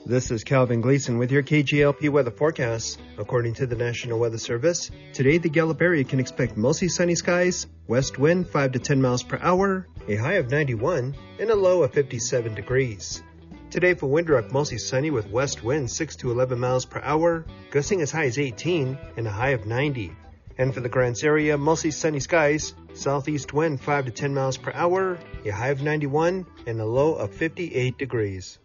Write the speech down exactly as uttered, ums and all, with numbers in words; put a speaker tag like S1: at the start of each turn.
S1: This is Calvin Gleason with your K G L P weather forecast. According to the National Weather Service, today the Gallup area can expect mostly sunny skies, west wind five to ten miles per hour, a high of ninety-one, and a low of fifty-seven degrees. Today for Windrock, mostly sunny with west wind six to eleven miles per hour, gusting as high as eighteen, and a high of ninety. And for the Grants area, mostly sunny skies, southeast wind five to ten miles per hour, a high of ninety-one, and a low of fifty-eight degrees.